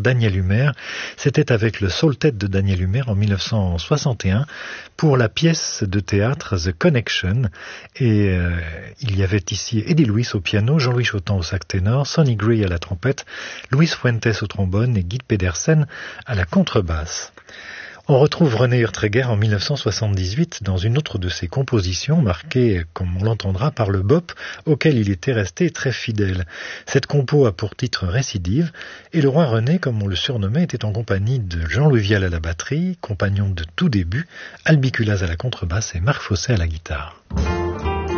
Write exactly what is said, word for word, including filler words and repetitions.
Daniel Humer. C'était avec le Saltet de Daniel Humer en mille neuf cent soixante et un pour la pièce de théâtre The Connection. Et euh, il y avait ici Eddie Louis au piano, Jean-Louis Chotan au sax ténor, Sonny Gray à la trompette, Luis Fuentes au trombone et Guy Pedersen à la contrebasse. On retrouve René Urtreger en mille neuf cent soixante-dix-huit dans une autre de ses compositions marquée, comme on l'entendra, par le bop auquel il était resté très fidèle. Cette compo a pour titre Récidive et le roi René, comme on le surnommait, était en compagnie de Jean-Louis Vial à la batterie, compagnon de tout début, Albiculaz à la contrebasse et Marc Fossé à la guitare.